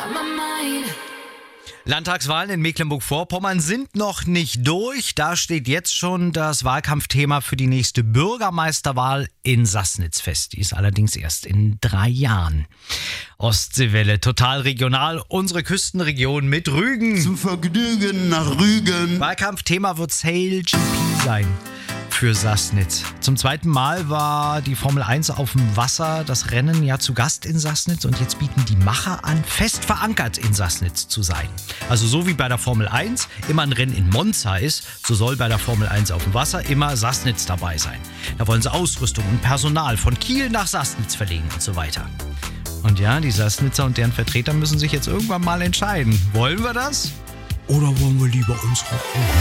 Landtagswahlen in Mecklenburg-Vorpommern sind noch nicht durch. Da steht jetzt schon das Wahlkampfthema für die nächste Bürgermeisterwahl in Sassnitz fest. Die ist allerdings erst in 3 Jahren. Ostseewelle, total regional, unsere Küstenregion mit Rügen. Zum Vergnügen nach Rügen. Wahlkampfthema wird Sail GP sein für Sassnitz. Zum 2. Mal war die Formel 1 auf dem Wasser, das Rennen ja zu Gast in Sassnitz, und jetzt bieten die Macher an, fest verankert in Sassnitz zu sein. Also so wie bei der Formel 1 immer ein Rennen in Monza ist, so soll bei der Formel 1 auf dem Wasser immer Sassnitz dabei sein. Da wollen sie Ausrüstung und Personal von Kiel nach Sassnitz verlegen und so weiter. Und ja, die Sassnitzer und deren Vertreter müssen sich jetzt irgendwann mal entscheiden. Wollen wir das? Oder wollen wir lieber unsere Ruhe?